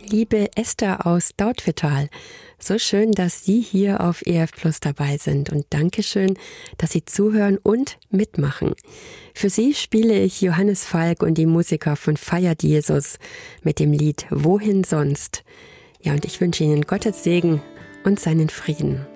Liebe Esther aus Dautphetal, so schön, dass Sie hier auf EF Plus dabei sind und Dankeschön, dass Sie zuhören und mitmachen. Für Sie spiele ich Johannes Falk und die Musiker von Feiert Jesus mit dem Lied Wohin sonst? Ja, und ich wünsche Ihnen Gottes Segen und seinen Frieden.